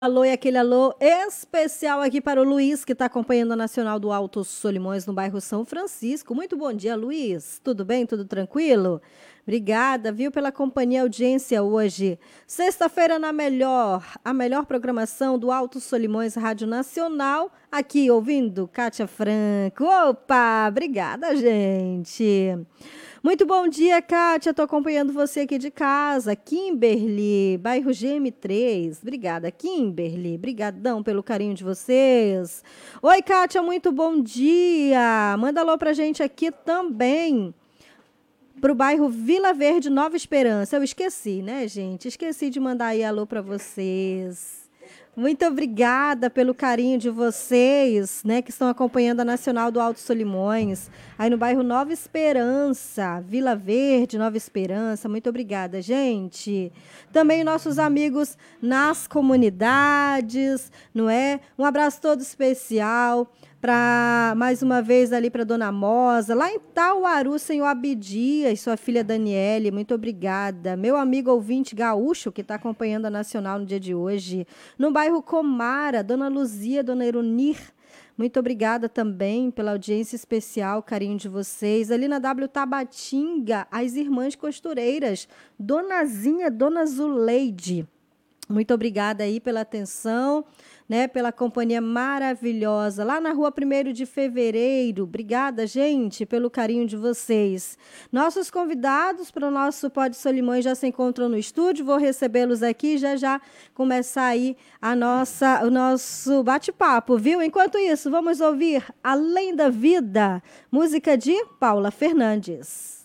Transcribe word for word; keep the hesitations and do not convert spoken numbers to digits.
Alô e aquele alô especial aqui para o Luiz, que está acompanhando a Nacional do Alto Solimões, no bairro São Francisco. Muito bom dia, Luiz. Tudo bem? Tudo tranquilo? Obrigada, viu, pela companhia e audiência hoje. Sexta-feira na melhor, a melhor programação do Alto Solimões Rádio Nacional. Aqui ouvindo Kátia Franco. Opa, obrigada, gente. Muito bom dia, Kátia. Estou acompanhando você aqui de casa. Kimberly, bairro G M três. Obrigada, Kimberly. Brigadão pelo carinho de vocês. Oi, Kátia, muito bom dia. Manda alô pra gente aqui também. Para o bairro Vila Verde, Nova Esperança. Eu esqueci, né, gente? Esqueci de mandar aí alô para vocês. Muito obrigada pelo carinho de vocês, né, que estão acompanhando a Nacional do Alto Solimões, aí no bairro Nova Esperança, Vila Verde, Nova Esperança. Muito obrigada, gente. Também nossos amigos nas comunidades, não é? Um abraço todo especial para mais uma vez ali para Dona Mosa, lá em Tauaru, senhor Abdias, sua filha Daniele, muito obrigada. Meu amigo ouvinte gaúcho que está acompanhando a Nacional no dia de hoje. No bairro Comara, Dona Luzia, Dona Erunir, muito obrigada também pela audiência especial, carinho de vocês. Ali na W Tabatinga, as irmãs costureiras, Dona Zinha, Dona Zuleide. Muito obrigada aí pela atenção, né, pela companhia maravilhosa. Lá na rua primeiro de fevereiro. Obrigada, gente, pelo carinho de vocês. Nossos convidados para o nosso Pod Solimões já se encontram no estúdio. Vou recebê-los aqui e já já começar aí a nossa, o nosso bate-papo, viu? Enquanto isso, vamos ouvir Além da Vida, música de Paula Fernandes.